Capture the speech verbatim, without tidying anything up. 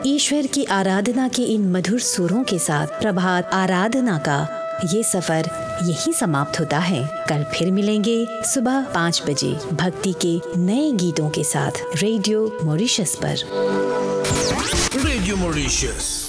ईश्वर की आराधना के इन मधुर सुरों के साथ प्रभात आराधना का ये सफर यहीं समाप्त होता है। कल फिर मिलेंगे सुबह पाँच बजे भक्ति के नए गीतों के साथ रेडियो मॉरिशस पर। Radio Mauritius.